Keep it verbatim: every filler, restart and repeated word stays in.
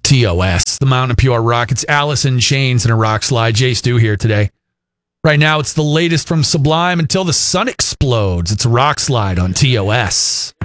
T O S, the Mountain Pure Rock. It's Alice in Chains and a rock slide. Jay Stu here today. Right now, it's the latest from Sublime until the sun explodes. It's a rock slide on T O S.